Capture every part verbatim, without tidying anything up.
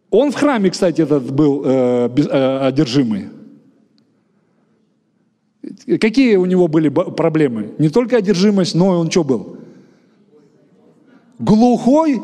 Он в храме, кстати, этот был э, без, э, одержимый. Какие у него были проблемы? Не только одержимость, но и он что был? Глухой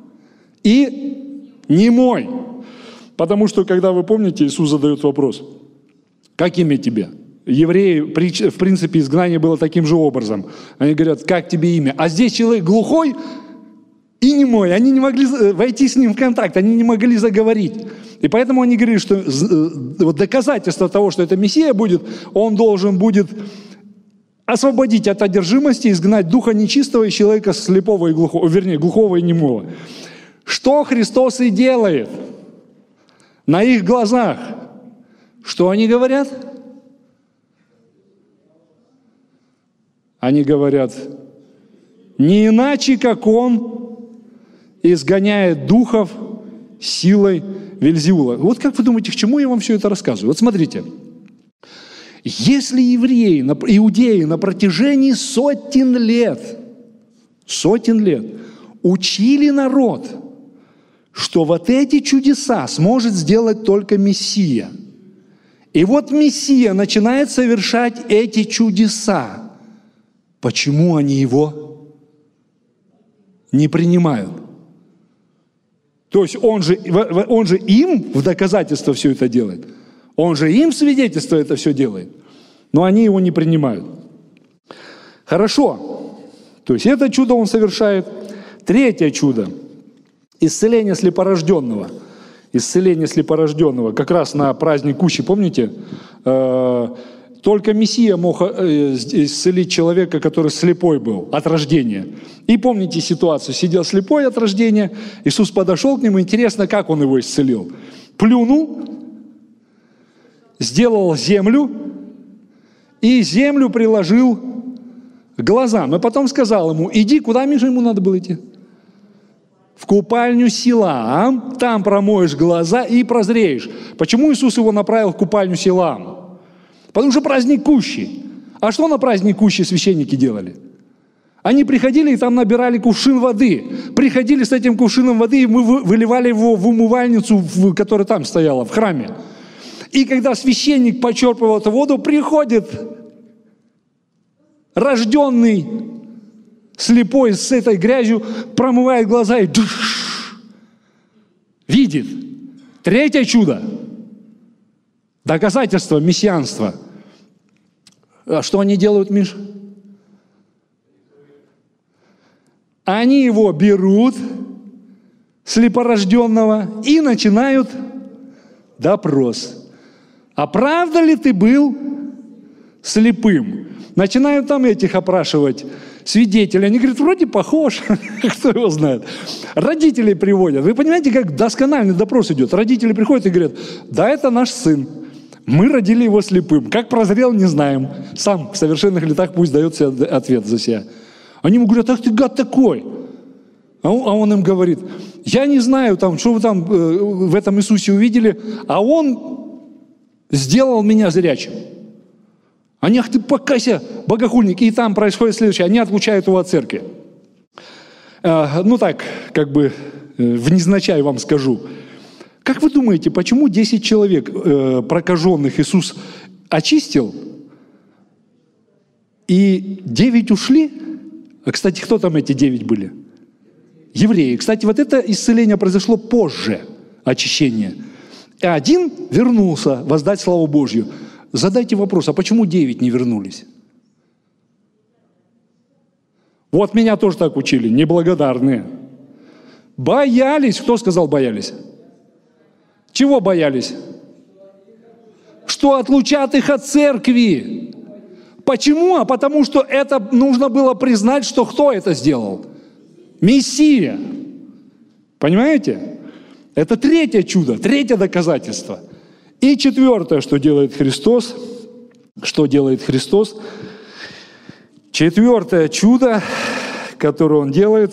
и немой. Потому что, когда вы помните, Иисус задает вопрос: как имя тебе? Евреи, в принципе, изгнание было таким же образом. Они говорят: как тебе имя? А здесь человек глухой и немой. Они не могли войти с ним в контакт, они не могли заговорить. И поэтому они говорили, что вот доказательство того, что это Мессия будет, он должен будет освободить от одержимости, изгнать духа нечистого из человека слепого и глухого, вернее, глухого и немого. Что Христос и делает на их глазах? Что они говорят? Они говорят: не иначе, как Он изгоняет духов силой Вельзевула. Вот как вы думаете, к чему я вам все это рассказываю? Вот смотрите. Если евреи, иудеи на протяжении сотен лет, сотен лет учили народ, что вот эти чудеса сможет сделать только Мессия, и вот Мессия начинает совершать эти чудеса, почему они его не принимают? То есть он же, он же им в доказательство все это делает. Он же им в свидетельство это все делает. Но они его не принимают. Хорошо. То есть это чудо он совершает. Третье чудо. Исцеление слепорожденного. Исцеление слепорожденного. Как раз на праздник Кущи, помните? Только Мессия мог исцелить человека, который слепой был от рождения. И помните ситуацию. Сидел слепой от рождения. Иисус подошел к нему. Интересно, как он его исцелил. Плюнул, сделал землю и землю приложил к глазам. И потом сказал ему: иди, куда, Миша, ему надо было идти? В купальню Силаам, там промоешь глаза и прозреешь. Почему Иисус его направил в купальню Силаам? Потому что праздник Кущи. А что на праздник Кущи священники делали? Они приходили и там набирали кувшин воды. Приходили с этим кувшином воды, и мы выливали его в умывальницу, которая там стояла, в храме. И когда священник почерпывал эту воду, приходит рожденный слепой с этой грязью, промывает глаза и видит. Третье чудо. Доказательство мессианства. А что они делают, Миш? Они его берут, слепорожденного, и начинают допрос. А правда ли ты был слепым? Начинают там этих опрашивать свидетелей. Они говорят: вроде похож, кто его знает. Родителей приводят. Вы понимаете, как доскональный допрос идет? Родители приходят и говорят: да, это наш сын. Мы родили его слепым. Как прозрел, не знаем. Сам в совершенных летах пусть дает себе ответ за себя. Они ему говорят: ах ты гад такой. А он, а он им говорит: я не знаю, там, что вы там э, в этом Иисусе увидели, а он сделал меня зрячим. Они: ах ты покайся, богохульник. И там происходит следующее. Они отлучают его от церкви. Э, ну так, как бы э, внезначай вам скажу. Как вы думаете, почему десять человек э, прокаженных Иисус очистил, и девять ушли? А, кстати, кто там эти девять были? Евреи. Кстати, вот это исцеление произошло позже очищения. И один вернулся воздать славу Божью. Задайте вопрос: а почему девять не вернулись? Вот меня тоже так учили, неблагодарные. Боялись. Кто сказал боялись? Чего боялись? Что отлучат их от церкви. Почему? А потому что это нужно было признать, что кто это сделал? Мессия. Понимаете? Это третье чудо, третье доказательство. И четвертое, что делает Христос. Что делает Христос? Четвертое чудо, которое Он делает.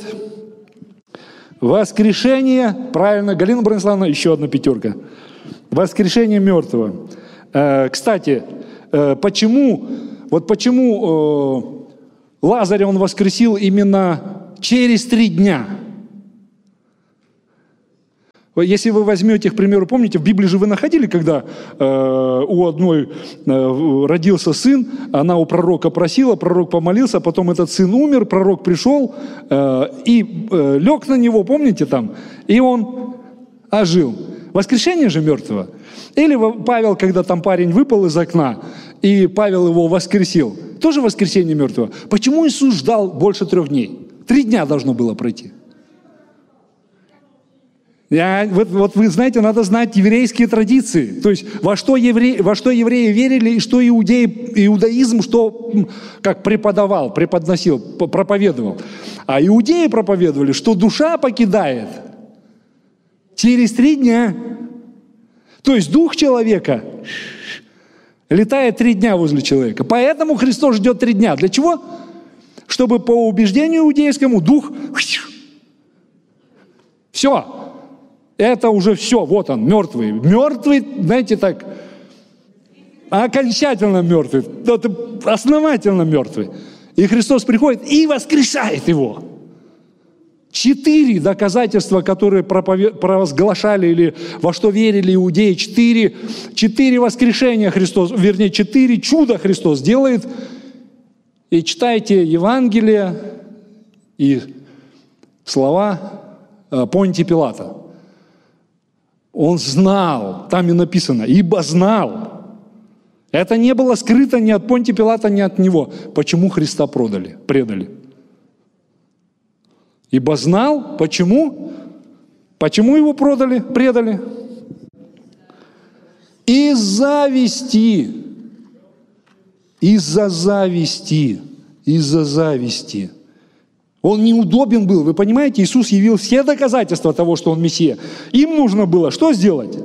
Воскрешение, правильно, Галина Брониславовна, еще одна пятерка. Воскрешение мертвого. Э, кстати, э, почему, вот почему э, Лазаря Он воскресил именно через три дня? Если вы возьмете, к примеру, помните, в Библии же вы находили, когда э, у одной э, родился сын, она у пророка просила, пророк помолился, потом этот сын умер, пророк пришел э, и э, лег на него, помните там, и он ожил. Воскрешение же мертвого. Или Павел, когда там парень выпал из окна, и Павел его воскресил, тоже воскресение мертвого. Почему Иисус ждал больше трех дней? Три дня должно было пройти. Я, вот, вот вы знаете, надо знать еврейские традиции. То есть во что, евреи, во что евреи верили, и что иудеи, иудаизм, что как преподавал, преподносил, проповедовал. А иудеи проповедовали, что душа покидает через три дня. То есть дух человека летает три дня возле человека. Поэтому Христос ждет три дня. Для чего? Чтобы по убеждению иудейскому дух... Все. Это уже все, вот он, мертвый. Мертвый, знаете, так, окончательно мертвый, основательно мертвый. И Христос приходит и воскрешает его. Четыре доказательства, которые провозглашали или во что верили иудеи, четыре, четыре воскрешения Христос, вернее, четыре чуда Христос делает. И читайте Евангелие и слова Понтия Пилата. Он знал, там и написано, ибо знал. Это не было скрыто ни от Понтия Пилата, ни от него. Почему Христа продали, предали? Ибо знал, почему? Почему его продали, предали? Из зависти. Из-за зависти. Из-за зависти. Он неудобен был, вы понимаете? Иисус явил все доказательства того, что Он Мессия. Им нужно было что сделать?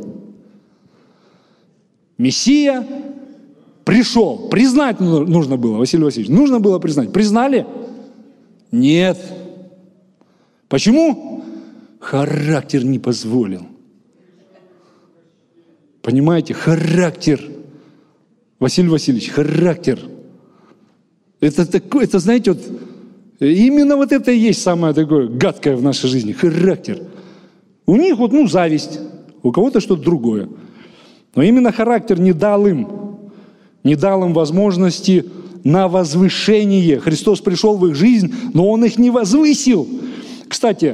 Мессия пришел. Признать нужно было, Василий Васильевич. Нужно было признать. Признали? Нет. Почему? Характер не позволил. Понимаете? Характер. Василий Васильевич, характер. Это, такое, это знаете, вот... Именно вот это и есть самое такое гадкое в нашей жизни. Характер. У них вот, ну, зависть. У кого-то что-то другое. Но именно характер не дал им, не дал им возможности на возвышение. Христос пришел в их жизнь, но Он их не возвысил. Кстати,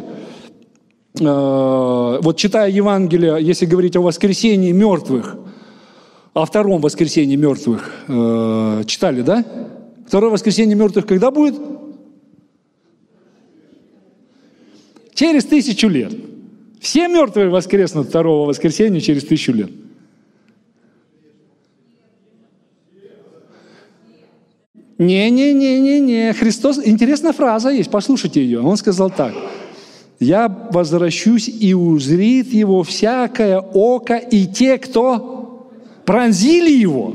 вот читая Евангелие, если говорить о воскресении мертвых, о втором воскресении мертвых, читали, да? Второе воскресение мертвых когда будет? Через тысячу лет. Все мертвые воскреснут второго воскресенья через тысячу лет. Не-не-не-не-не. Христос... Интересная фраза есть, послушайте ее. Он сказал так. «Я возвращусь, и узрит его всякое око, и те, кто пронзили его».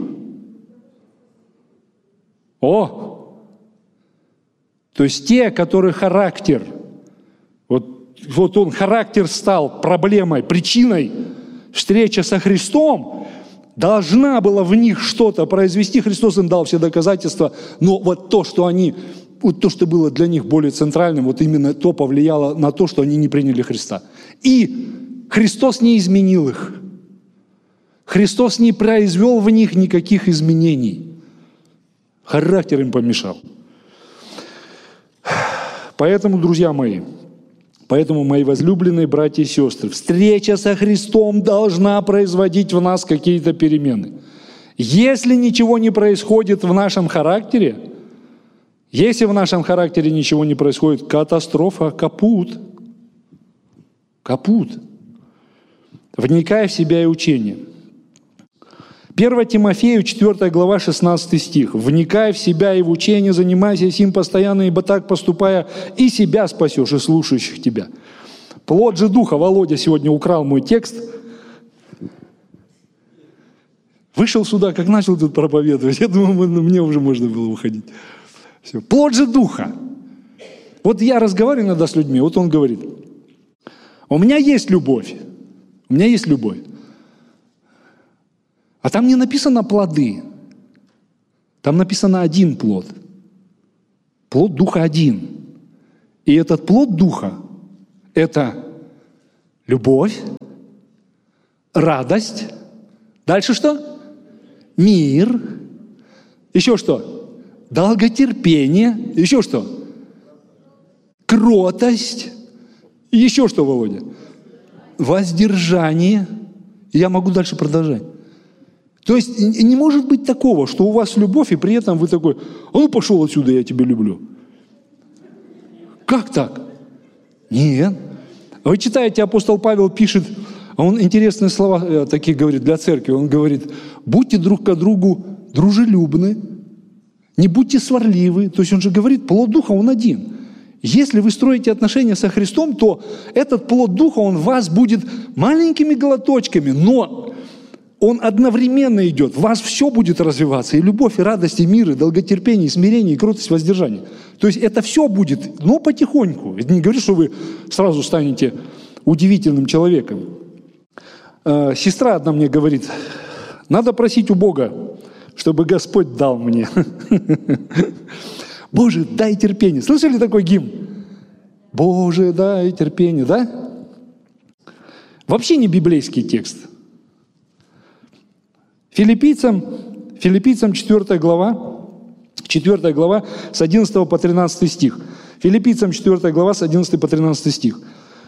О! То есть те, которые характер... Вот, вот он, характер стал проблемой, причиной встречи со Христом, должна была в них что-то произвести. Христос им дал все доказательства, но вот то, что они, вот то, что было для них более центральным, вот именно то повлияло на то, что они не приняли Христа. И Христос не изменил их. Христос не произвел в них никаких изменений. Характер им помешал. Поэтому, друзья мои, Поэтому, мои возлюбленные братья и сестры, встреча со Христом должна производить в нас какие-то перемены. Если ничего не происходит в нашем характере, если в нашем характере ничего не происходит, катастрофа, капут. Капут. Вникай в себя и учение. первое Тимофею, четвёртая глава, шестнадцатый стих. «Вникай в себя и в учение, занимайся сим постоянно, ибо так поступая, и себя спасешь, и слушающих тебя». Плод же Духа. Володя сегодня украл мой текст. Вышел сюда, как начал тут проповедовать. Я думаю, мне уже можно было уходить. Все. Плод же Духа. Вот я разговариваю иногда с людьми, вот он говорит, у меня есть любовь, у меня есть любовь. А там не написано плоды. Там написано один плод. Плод Духа один. И этот плод Духа – это любовь, радость. Дальше что? Мир. Еще что? Долготерпение. Еще что? Кротость. И еще что, Володя? Воздержание. Я могу дальше продолжать. То есть не может быть такого, что у вас любовь, и при этом вы такой: а ну пошел отсюда, я тебя люблю. Как так? Нет. Вы читаете, апостол Павел пишет, он интересные слова такие говорит для церкви. Он говорит: будьте друг к другу дружелюбны, не будьте сварливы. То есть он же говорит, плод Духа, он один. Если вы строите отношения со Христом, то этот плод Духа, он в вас будет маленькими глоточками, но он одновременно идет. В вас все будет развиваться. И любовь, и радость, и мир, и долготерпение, и смирение, и кротость, воздержание. То есть это все будет, но потихоньку. Это не говорит, что вы сразу станете удивительным человеком. Э, сестра одна мне говорит: надо просить у Бога, чтобы Господь дал мне. Боже, дай терпение. Слышали такой гимн? Боже, дай терпение, да? Вообще не библейский текст. Филиппийцам, Филиппийцам четвёртая глава, четвёртая глава с одиннадцатого по тринадцатый стих. Филиппийцам четвёртая глава с одиннадцатого по тринадцатый стих.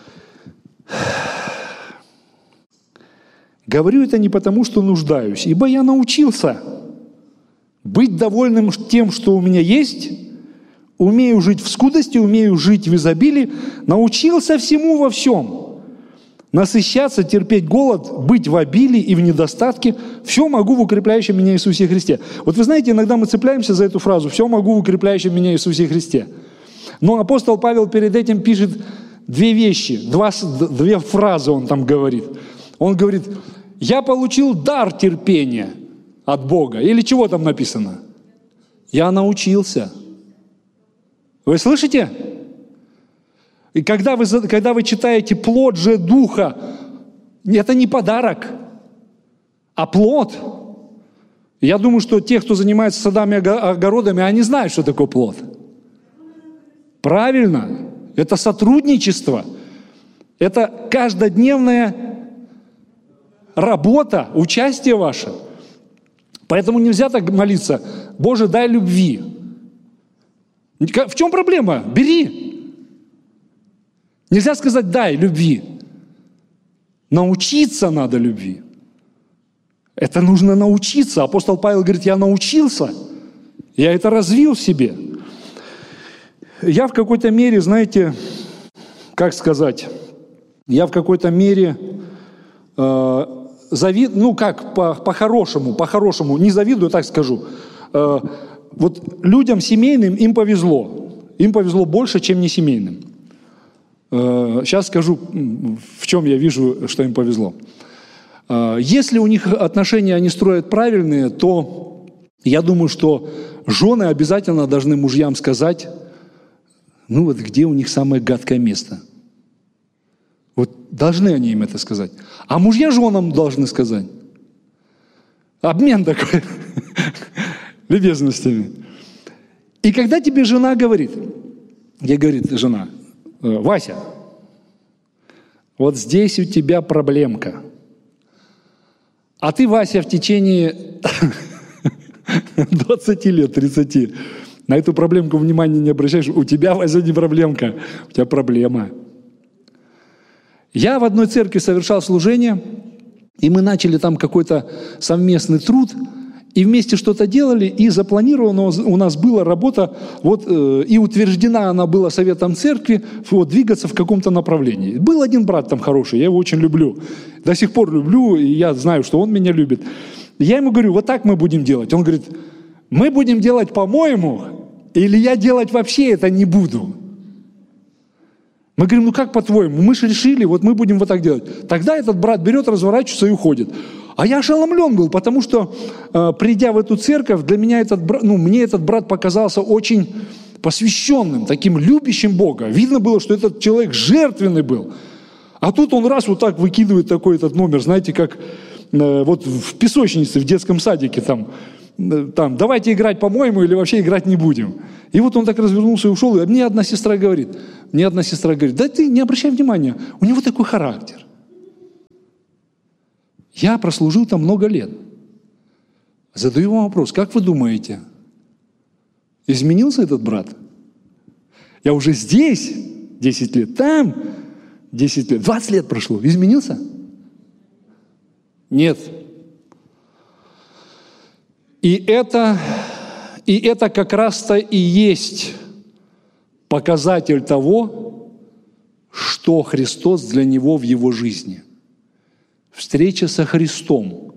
«Говорю это не потому, что нуждаюсь, ибо я научился быть довольным тем, что у меня есть, умею жить в скудости, умею жить в изобилии, научился всему во всем, насыщаться, терпеть голод, быть в обилии и в недостатке, все могу в укрепляющем меня Иисусе Христе». Вот вы знаете, иногда мы цепляемся за эту фразу «все могу в укрепляющем меня Иисусе Христе». Но апостол Павел перед этим пишет две вещи, два, две фразы он там говорит. Он говорит: «Я получил дар терпения от Бога». Или чего там написано? «Я научился». Вы слышите? И когда вы, когда вы читаете «плод же Духа», это не подарок, а плод. Я думаю, что те, кто занимается садами и огородами, они знают, что такое плод. Правильно. Это сотрудничество. Это каждодневная работа, участие ваше. Поэтому нельзя так молиться: «Боже, дай любви». В чем проблема? Бери. Нельзя сказать «дай любви». Научиться надо любви. Это нужно научиться. Апостол Павел говорит: я научился. Я это развил в себе. Я в какой-то мере, знаете, как сказать, я в какой-то мере э, завид, ну как, по, по-хорошему, по-хорошему, не завидую, так скажу. Э, вот людям семейным им повезло. Им повезло больше, чем не семейным. Э, сейчас скажу, в чем я вижу, что им повезло. Э, если у них отношения они строят правильные, то я думаю, что жены обязательно должны мужьям сказать: ну вот где у них самое гадкое место. Вот должны они им это сказать. А мужья женам должны сказать. Обмен такой. Любезностями. И когда тебе жена говорит, ей говорит жена: Вася, вот здесь у тебя проблемка. А ты, Вася, в течение двадцати лет, тридцати, на эту проблемку внимания не обращаешь. У тебя, Вася, не проблемка, у тебя проблема. Я в одной церкви совершал служение, и мы начали там какой-то совместный труд, и вместе что-то делали, и запланирована у нас была работа, вот, э, и утверждена она была советом церкви, вот, двигаться в каком-то направлении. Был один брат там хороший, я его очень люблю, до сих пор люблю, и я знаю, что он меня любит. Я ему говорю: вот так мы будем делать. Он говорит: мы будем делать по-моему, или я делать вообще это не буду. Мы говорим: ну как по-твоему? Мы же решили, вот мы будем вот так делать. Тогда этот брат берет, разворачивается и уходит. А я ошеломлен был, потому что, э, придя в эту церковь, для меня этот брат, ну, мне этот брат показался очень посвященным, таким любящим Бога. Видно было, что этот человек жертвенный был. А тут он раз вот так выкидывает такой этот номер, знаете, как э, вот в песочнице, в детском садике там, э, там, давайте играть по-моему или вообще играть не будем. И вот он так развернулся и ушел, и мне одна сестра говорит, мне одна сестра говорит: да ты не обращай внимания, у него такой характер. Я прослужил там много лет. Задаю вам вопрос, как вы думаете, изменился этот брат? Я уже здесь десять лет, там десять лет, двадцать лет прошло. Изменился? Нет. И это, и это как раз-то и есть показатель того, что Христос для него в его жизни. Встреча со Христом,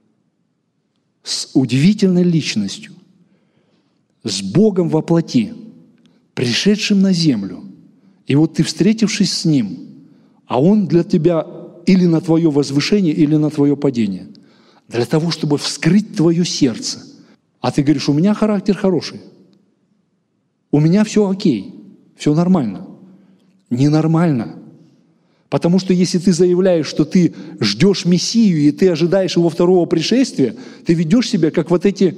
с удивительной личностью, с Богом во плоти, пришедшим на землю. И вот ты, встретившись с Ним, а Он для тебя или на твое возвышение, или на твое падение, для того, чтобы вскрыть твое сердце. А ты говоришь, у меня характер хороший, у меня все окей, все нормально. Ненормально. Потому что если ты заявляешь, что ты ждешь Мессию, и ты ожидаешь Его второго пришествия, ты ведешь себя, как вот эти,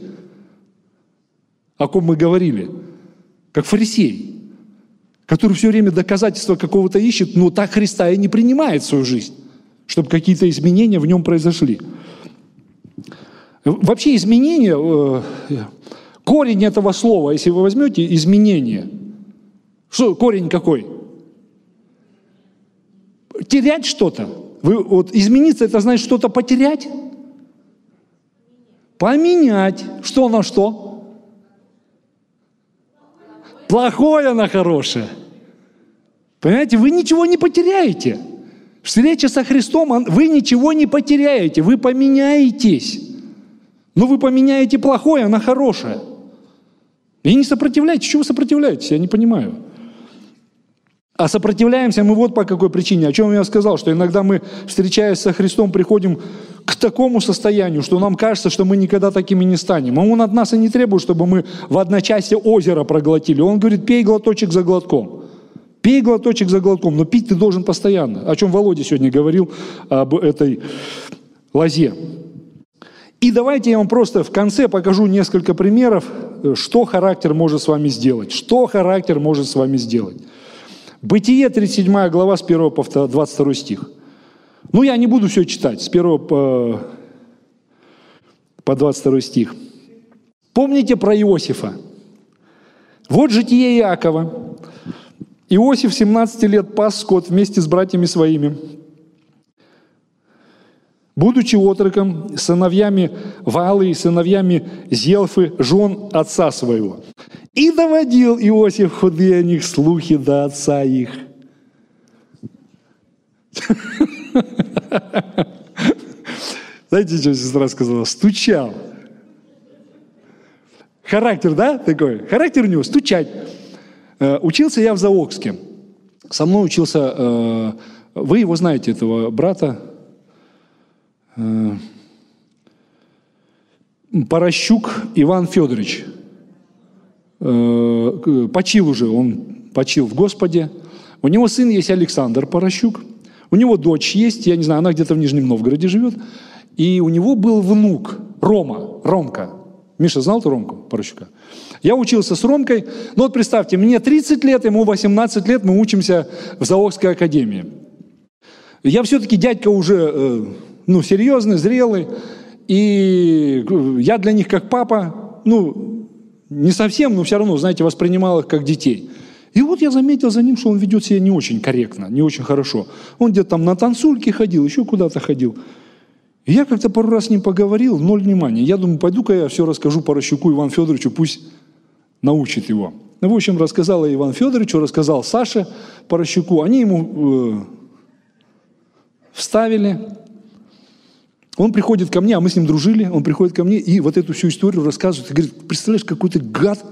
о ком мы говорили, как фарисей, который все время доказательства какого-то ищет, но так Христа и не принимает в свою жизнь, чтобы какие-то изменения в нем произошли. Вообще изменения, корень этого слова, если вы возьмете изменение, что корень какой? Терять что-то. Вы, вот, измениться – это значит что-то потерять? Поменять. Что на что? Плохое на хорошее. Понимаете, вы ничего не потеряете. Встреча со Христом, вы ничего не потеряете, вы поменяетесь. Но вы поменяете плохое на хорошее. И не сопротивляйтесь. Чего вы сопротивляетесь? Я не понимаю. А сопротивляемся мы вот по какой причине. О чем я сказал, что иногда мы, встречаясь со Христом, приходим к такому состоянию, что нам кажется, что мы никогда такими не станем. А Он от нас и не требует, чтобы мы в одночасье озеро проглотили. Он говорит, пей глоточек за глотком. Пей глоточек за глотком, но пить ты должен постоянно. О чем Володя сегодня говорил, об этой лозе. И давайте я вам просто в конце покажу несколько примеров, что характер может с вами сделать. Что характер может с вами сделать. Бытие, тридцать седьмая глава, с первого по двадцать второй стих. Ну, я не буду все читать, с первого по, по двадцать второй стих. Помните про Иосифа? Вот житие Иакова. Иосиф семнадцать лет пас скот вместе с братьями своими. Будучи отроком, сыновьями Ваалы и сыновьями Зелфы, жен отца своего. И доводил Иосиф худые о них слухи до отца их. Знаете, что сестра сказала? Стучал. Характер, да, такой? Характер у него стучать. Учился я в Заокске. Со мной учился, вы его знаете, этого брата, Порощук Иван Федорович. Почил уже, он почил в Господе. У него сын есть Александр Порощук. У него дочь есть, я не знаю, она где-то в Нижнем Новгороде живет. И у него был внук Рома, Ромка. Миша, знал ты Ромку Порощука? Я учился с Ромкой. Ну вот представьте, мне тридцать лет, ему восемнадцать лет, мы учимся в Заокской академии. Я все-таки дядька уже, ну, серьезный, зрелый. И я для них как папа, ну, не совсем, но все равно, знаете, воспринимал их как детей. И вот я заметил за ним, что он ведет себя не очень корректно, не очень хорошо. Он где-то там на танцульке ходил, еще куда-то ходил. И я как-то пару раз с ним поговорил, ноль внимания. Я думаю, пойду-ка я все расскажу Порощуку Ивану Федоровичу, пусть научит его. Ну, в общем, рассказал я Ивану Федоровичу, рассказал Саше Порощуку. Они ему э, вставили. Он приходит ко мне, а мы с ним дружили, он приходит ко мне и вот эту всю историю рассказывает. И говорит, представляешь, какой-то гад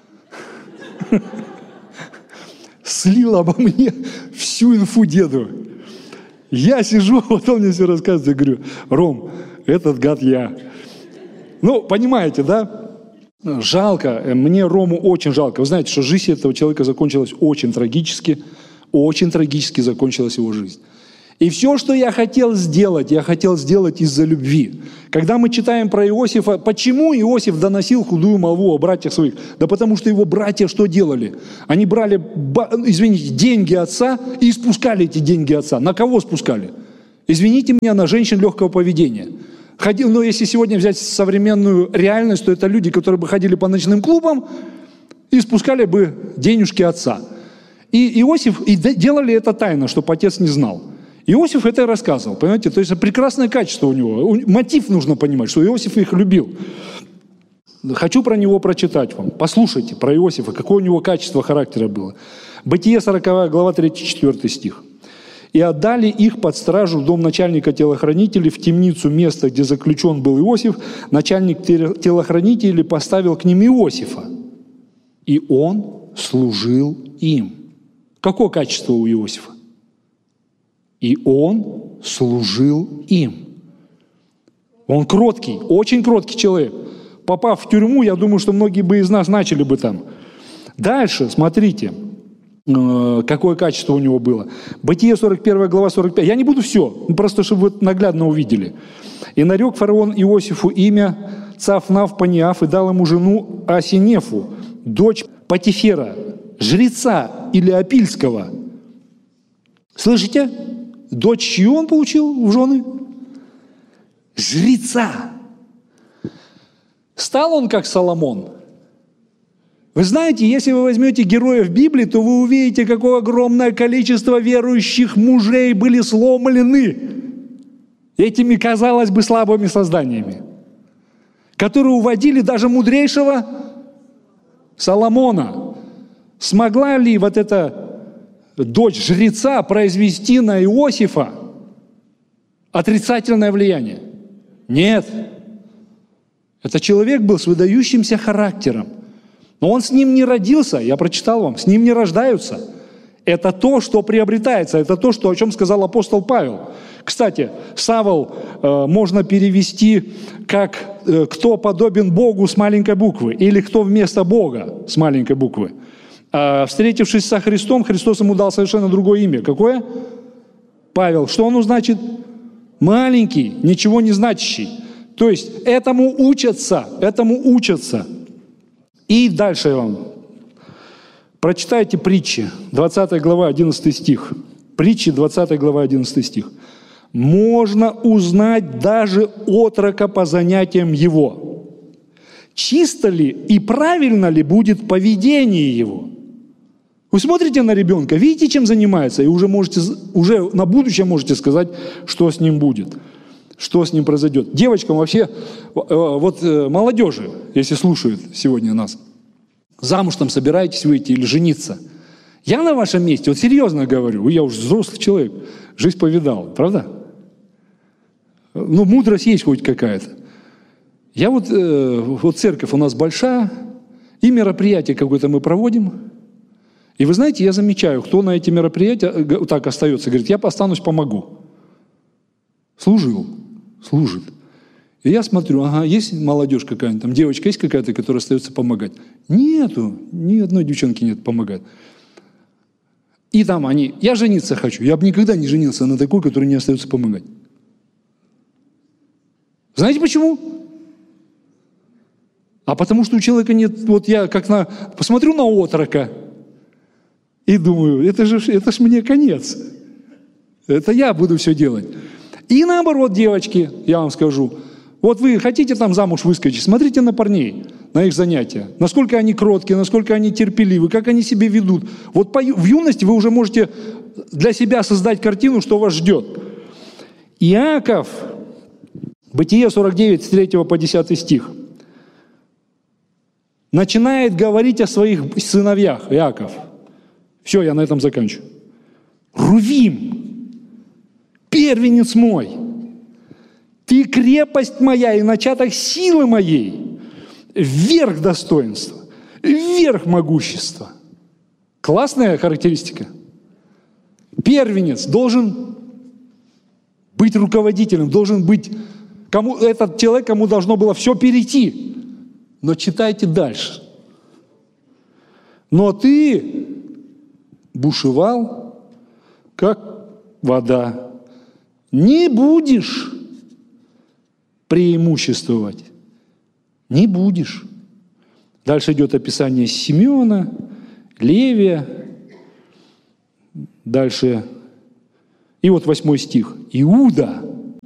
слил обо мне всю инфу деду. Я сижу, вот он мне все рассказывает, я говорю, Ром, этот гад я. Ну, понимаете, да? Жалко, мне Рому очень жалко. Вы знаете, что жизнь этого человека закончилась очень трагически, очень трагически закончилась его жизнь. И все, что я хотел сделать, я хотел сделать из-за любви. Когда мы читаем про Иосифа, почему Иосиф доносил худую молву о братьях своих? Да потому что его братья что делали? Они брали, извините, деньги отца и спускали эти деньги отца. На кого спускали? Извините меня, на женщин легкого поведения. Ходил, но если сегодня взять современную реальность, то это люди, которые бы ходили по ночным клубам и спускали бы денежки отца. И Иосиф, и делали это тайно, чтобы отец не знал. Иосиф это и рассказывал, понимаете? То есть это прекрасное качество у него. Мотив нужно понимать, что Иосиф их любил. Хочу про него прочитать вам. Послушайте про Иосифа, какое у него качество характера было. Бытие сороковая глава, третий-четвёртый стих. «И отдали их под стражу в дом начальника телохранителей, в темницу место, где заключен был Иосиф. Начальник телохранителей поставил к ним Иосифа, и он служил им». Какое качество у Иосифа? И он служил им. Он кроткий, очень кроткий человек. Попав в тюрьму, я думаю, что многие бы из нас начали бы там. Дальше, смотрите, какое качество у него было. Бытие сорок первая глава, сорок пять. Я не буду все, просто чтобы вы наглядно увидели. «И нарек фараон Иосифу имя Цафнав-Паниаф и дал ему жену Асинефу, дочь Патифера, жреца Илиапильского». Слышите? Дочь чью он получил в жены? Жреца. Стал он как Соломон. Вы знаете, если вы возьмете героев Библии, то вы увидите, какое огромное количество верующих мужей были сломлены этими, казалось бы, слабыми созданиями, которые уводили даже мудрейшего Соломона. Смогла ли вот эта дочь жреца произвести на Иосифа отрицательное влияние? Нет. Этот человек был с выдающимся характером. Но он с ним не родился, я прочитал вам, с ним не рождаются. Это то, что приобретается, это то, что, о чем сказал апостол Павел. Кстати, Савл э, можно перевести как э, «кто подобен Богу» с маленькой буквы, или «кто вместо Бога» с маленькой буквы. А, встретившись со Христом, Христос ему дал совершенно другое имя. Какое? Павел. Что оно значит? Маленький, ничего не значащий. То есть этому учатся, этому учатся. И дальше я вам. Прочитайте притчи, двадцатая глава, одиннадцатый стих. Притчи, двадцатая глава, одиннадцатый стих. «Можно узнать даже отрока по занятиям его. Чисто ли и правильно ли будет поведение его?» Вы смотрите на ребенка, видите, чем занимается, и уже, можете, уже на будущее можете сказать, что с ним будет, что с ним произойдет. Девочкам вообще, вот молодежи, если слушают сегодня нас, замуж там собираетесь выйти или жениться. Я на вашем месте, вот серьезно говорю, я уже взрослый человек, жизнь повидал, правда? Ну, мудрость есть хоть какая-то. Я вот, вот церковь у нас большая, и мероприятие какое-то мы проводим. И вы знаете, я замечаю, кто на эти мероприятия так остается, говорит, я останусь, помогу. Служил, служит. И я смотрю, ага, есть молодежь какая-нибудь, там девочка есть какая-то, которая остается помогать? Нету, ни одной девчонки нет помогать. И там они, я жениться хочу, я бы никогда не женился на такой, который не остается помогать. Знаете почему? А потому что у человека нет, вот я как на, посмотрю на отрока и думаю, это же, это ж мне конец. Это я буду все делать. И наоборот, девочки, я вам скажу, вот вы хотите там замуж выскочить, смотрите на парней, на их занятия. Насколько они кроткие, насколько они терпеливы, как они себя ведут. Вот по, в юности вы уже можете для себя создать картину, что вас ждет. Иаков, Бытие сорок девять, с третьего по десятый стих, начинает говорить о своих сыновьях, Иаков. Все, я на этом заканчиваю. Рувим, первенец мой, ты крепость моя и начаток силы моей, верх достоинства, верх могущества. Классная характеристика. Первенец должен быть руководителем, должен быть кому, этот человек, кому должно было все перейти. Но читайте дальше. Но ты бушевал, как вода. Не будешь преимуществовать. Не будешь. Дальше идет описание Симеона, Левия. Дальше И вот восьмой стих. «Иуда,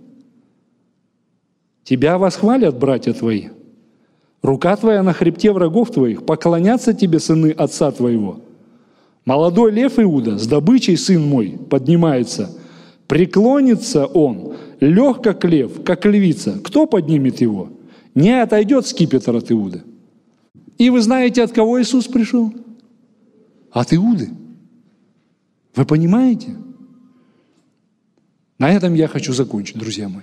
тебя восхвалят братья твои, рука твоя на хребте врагов твоих, поклонятся тебе сыны отца твоего. Молодой лев Иуда, с добычей сын мой, поднимается, преклонится он, лег как лев, как львица. Кто поднимет его? Не отойдет скипетр от Иуды». И вы знаете, от кого Иисус пришел? От Иуды. Вы понимаете? На этом я хочу закончить, друзья мои.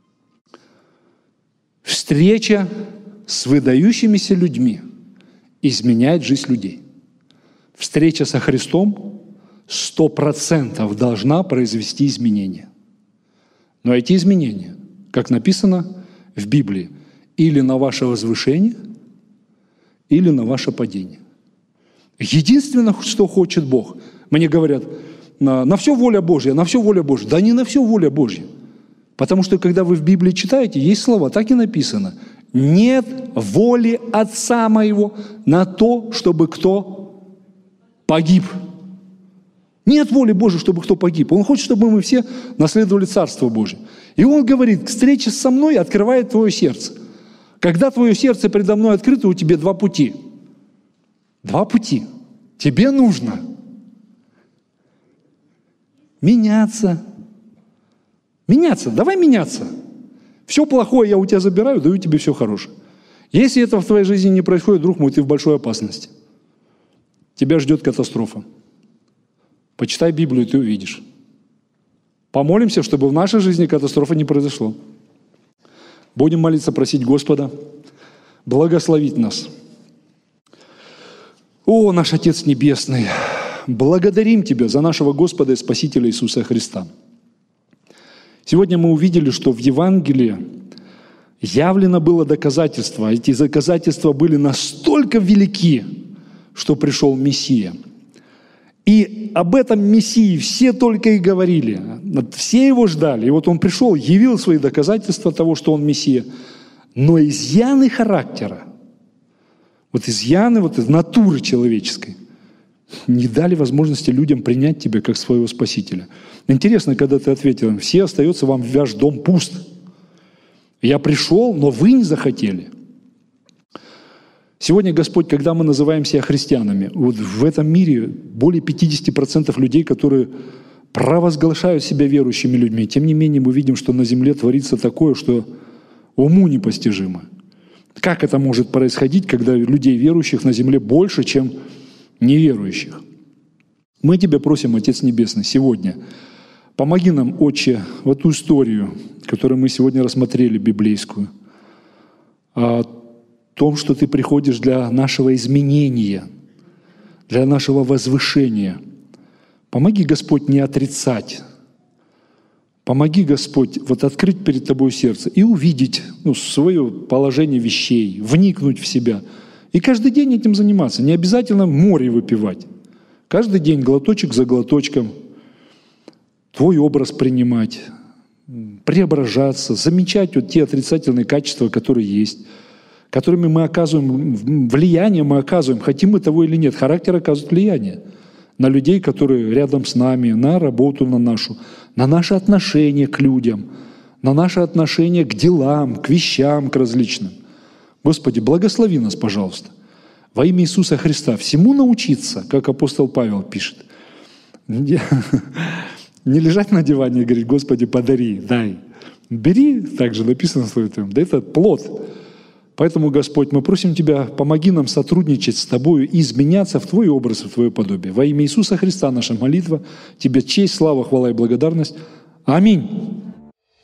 Встреча с выдающимися людьми изменяет жизнь людей. Встреча со Христом сто процентов должна произвести изменения. Но эти изменения, как написано в Библии, или на ваше возвышение, или на ваше падение. Единственное, что хочет Бог, мне говорят, на, на все воля Божья, на все воля Божья. Да не на все воля Божья. Потому что, когда вы в Библии читаете, есть слова, так и написано. Нет воли Отца моего на то, чтобы кто погиб. Нет воли Божьей, чтобы кто погиб. Он хочет, чтобы мы все наследовали Царство Божие. И Он говорит, встреча со мной открывает твое сердце. Когда твое сердце передо мной открыто, у тебя два пути. Два пути. Тебе нужно меняться. Меняться. Давай меняться. Все плохое я у тебя забираю, даю тебе все хорошее. Если этого в твоей жизни не происходит, друг мой, ты в большой опасности. Тебя ждет катастрофа. Почитай Библию, и ты увидишь. Помолимся, чтобы в нашей жизни катастрофа не произошла. Будем молиться, просить Господа благословить нас. О, наш Отец Небесный, благодарим Тебя за нашего Господа и Спасителя Иисуса Христа. Сегодня мы увидели, что в Евангелии явлено было доказательство. Эти доказательства были настолько велики, что пришел Мессия. И об этом Мессии все только и говорили. Все его ждали. И вот он пришел, явил свои доказательства того, что он Мессия. Но изъяны характера, вот изъяны вот из натуры человеческой, не дали возможности людям принять тебя как своего Спасителя. Интересно, когда ты ответил им, все остается вам, ваш дом пуст. Я пришел, но вы не захотели. Сегодня, Господь, когда мы называем себя христианами, вот в этом мире более пятьдесят процентов людей, которые провозглашают себя верующими людьми, тем не менее мы видим, что на земле творится такое, что уму непостижимо. Как это может происходить, когда людей верующих на земле больше, чем неверующих? Мы Тебя просим, Отец Небесный, сегодня помоги нам, Отче, в эту историю, которую мы сегодня рассмотрели, библейскую, о том, что Ты приходишь для нашего изменения, для нашего возвышения. Помоги, Господь, не отрицать. Помоги, Господь, вот открыть перед Тобой сердце и увидеть ну, свое положение вещей, вникнуть в себя. И каждый день этим заниматься. Не обязательно море выпивать. Каждый день глоточек за глоточком Твой образ принимать, преображаться, замечать вот те отрицательные качества, которые есть, которыми мы оказываем, влияние мы оказываем, хотим мы того или нет. Характер оказывает влияние на людей, которые рядом с нами, на работу на нашу, на наши отношения к людям, на наши отношения к делам, к вещам, к различным. Господи, благослови нас, пожалуйста, во имя Иисуса Христа, всему научиться, как апостол Павел пишет. Не лежать на диване и говорить, Господи, подари, дай. Бери, также написано в Слове Твоем, да это плод. Поэтому, Господь, мы просим Тебя, помоги нам сотрудничать с Тобою и изменяться в Твой образ и в Твое подобие. Во имя Иисуса Христа наша молитва. Тебе честь, слава, хвала и благодарность. Аминь.